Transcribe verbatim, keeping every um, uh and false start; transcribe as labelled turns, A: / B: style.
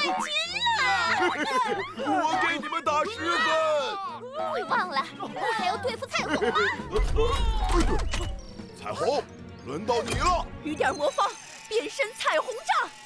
A: 金了！
B: 我给你们打十分。
A: 你忘了，你还要对付彩虹吗？
B: 彩虹，轮到你了！
C: 雨点魔方，变身彩虹杖。